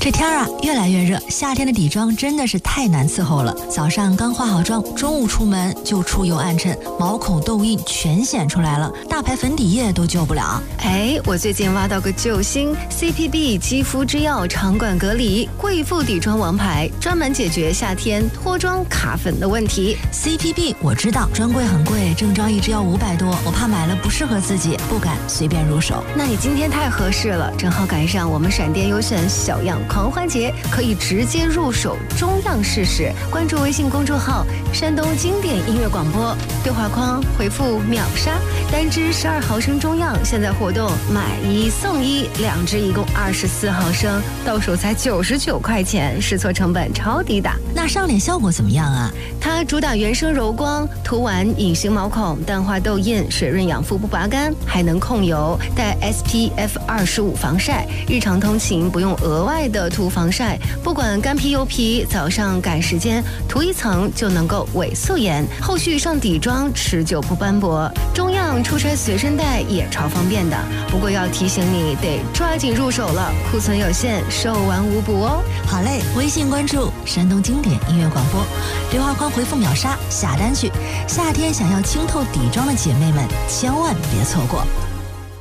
这天啊，越来越热，夏天的底妆真的是太难伺候了。早上刚化好妆，中午出门就出油暗沉，毛孔痘印全显出来了，大牌粉底液都救不了。 我最近挖到个救星 CPB 肌肤之钥长管隔离贵妇底妆王牌，专门解决夏天脱妆卡粉的问题。 CPB 我知道，专柜很贵，正装一支要500多，我怕买了不适合自己，不敢随便入手。 那你今天太合适了，正好赶上我们闪电优选小样狂欢节，可以直接入手中样试试。关注微信公众号山东经典音乐广播，对话框回复秒杀，单支12毫升中样，现在活动买1送1，2支一共24毫升，到手才99块钱，试错成本超低的。 那上脸效果怎么样啊？ 它主打原生柔光，涂完隐形毛孔，淡化痘印，水润养肤不拔干，还能控油，带 SPF 25防晒，日常通勤不用额外的涂防晒，不管干皮油皮，早上赶时间涂一层就能够伪素颜，后续上底妆持久不斑驳。中样出差随身带也超方便的，不过要提醒你得抓紧入手了，库存有限，售完无补哦。 好嘞，微信关注山东经典音乐广播，对话框回复秒杀下单去。夏天想要清透底妆的姐妹们，千万别错过。